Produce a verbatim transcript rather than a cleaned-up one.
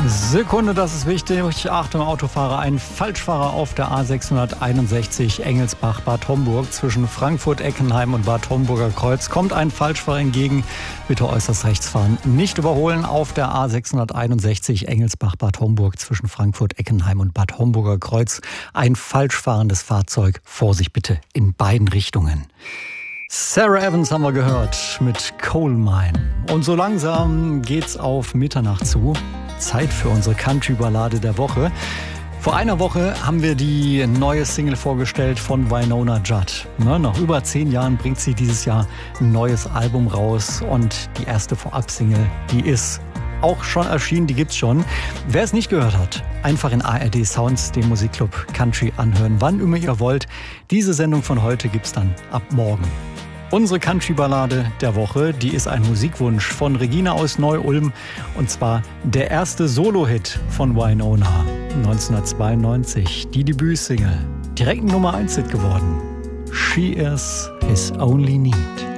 Sekunde, das ist wichtig. Achtung, Autofahrer, ein Falschfahrer auf der A sechshunderteinundsechzig Engelsbach-Bad Homburg zwischen Frankfurt-Eckenheim und Bad Homburger Kreuz. Kommt ein Falschfahrer entgegen, bitte äußerst rechts fahren. Nicht überholen auf der A sechshunderteinundsechzig Engelsbach-Bad Homburg zwischen Frankfurt-Eckenheim und Bad Homburger Kreuz. Ein falsch fahrendes Fahrzeug. Vorsicht bitte in beiden Richtungen. Sarah Evans haben wir gehört mit Coal Mine. Und so langsam geht's auf Mitternacht zu. Zeit für unsere Country-Ballade der Woche. Vor einer Woche haben wir die neue Single vorgestellt von Wynonna Judd. Ne, nach über zehn Jahren bringt sie dieses Jahr ein neues Album raus. Und die erste Vorab-Single, die ist auch schon erschienen, die gibt's schon. Wer es nicht gehört hat, einfach in A R D Sounds, den Musikclub Country anhören, wann immer ihr wollt. Diese Sendung von heute gibt's dann ab morgen. Unsere Country-Ballade der Woche, die ist ein Musikwunsch von Regina aus Neu-Ulm. Und zwar der erste Solo-Hit von Wynonna neunzehnhundertzweiundneunzig. Die Debütsingle. Direkt ein Nummer eins Hit geworden. She is his only need.